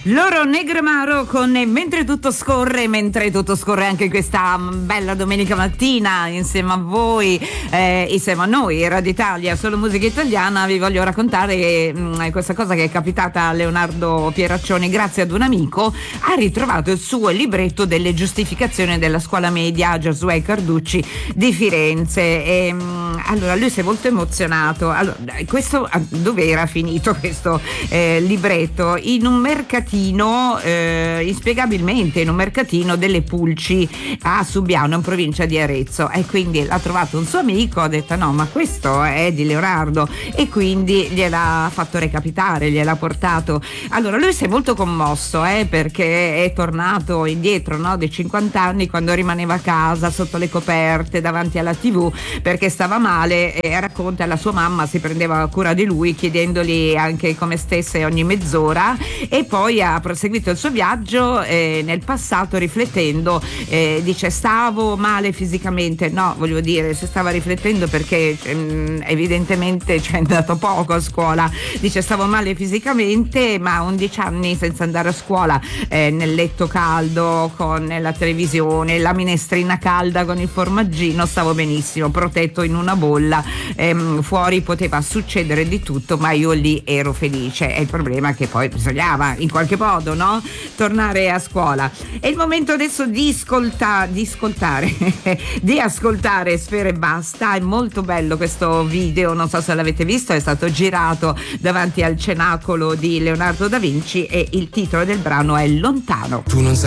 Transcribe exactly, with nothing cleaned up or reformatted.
Loro Negramaro con Mentre tutto scorre, mentre tutto scorre anche questa bella domenica mattina insieme a voi, eh, insieme a noi, Radio Italia, solo musica italiana. Vi voglio raccontare mh, questa cosa che è capitata a Leonardo Pieraccioni. Grazie ad un amico ha ritrovato il suo libretto delle giustificazioni della scuola media Giosuè Carducci di Firenze. E, mh, allora lui si è molto emozionato. Allora, questo dove era finito questo eh, libretto? In un mercatino Eh, inspiegabilmente in un mercatino delle Pulci a Subiano, in provincia di Arezzo, e quindi l'ha trovato un suo amico, ha detto no, ma questo è di Leonardo, e quindi gliel'ha fatto recapitare, gliel'ha portato. Allora lui si è molto commosso eh, perché è tornato indietro, no, dei cinquanta anni, quando rimaneva a casa sotto le coperte davanti alla tivù perché stava male, e racconta la sua mamma si prendeva cura di lui chiedendogli anche come stesse ogni mezz'ora, e poi ha proseguito il suo viaggio eh, nel passato riflettendo, eh, dice stavo male fisicamente, no, voglio dire, si stava riflettendo perché ehm, evidentemente ci è andato poco a scuola, dice stavo male fisicamente ma undici anni senza andare a scuola, eh, nel letto caldo con la televisione, la minestrina calda con il formaggino, stavo benissimo, protetto in una bolla, ehm, fuori poteva succedere di tutto ma io lì ero felice. E il problema è che poi bisognava in qualche modo, no? Tornare a scuola. È il momento adesso di ascolta, di ascoltare di ascoltare Sfera Ebbasta. È molto bello questo video, non so se l'avete visto, è stato girato davanti al cenacolo di Leonardo da Vinci e il titolo del brano è Lontano. Tu non sai